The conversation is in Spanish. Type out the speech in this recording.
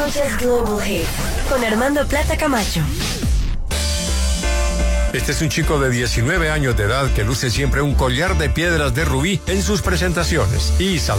Escuchas Global Hits con Armando Plata Camacho. Este es un chico de 19 años de edad que luce siempre un collar de piedras de rubí en sus presentaciones y